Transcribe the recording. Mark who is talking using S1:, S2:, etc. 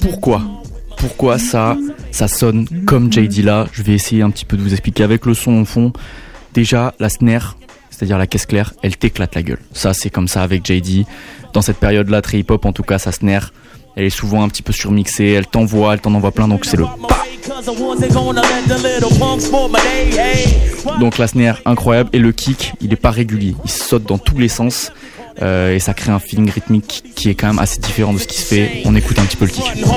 S1: Pourquoi ça sonne comme JD là? Je vais essayer un petit peu de vous expliquer avec le son en fond. Déjà, la snare, c'est-à-dire la caisse claire, elle t'éclate la gueule. Ça, c'est comme ça avec JD. Dans cette période-là, très hip-hop, en tout cas, sa snare, elle est souvent un petit peu surmixée, elle t'en envoie plein, donc c'est le pa. Donc la snare, incroyable, et le kick, il est pas régulier, il saute dans tous les sens, et ça crée un feeling rythmique qui est quand même assez différent de ce qui se fait. On écoute un petit peu le kick.